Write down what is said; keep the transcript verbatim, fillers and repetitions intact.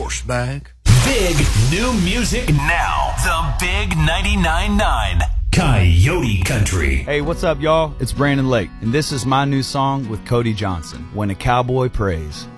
horseback. Big new music now. The Big ninety-nine point nine Coyote Country. Hey, what's up, y'all? It's Brandon Lake, and this is my new song with Cody Johnson, When a Cowboy Prays.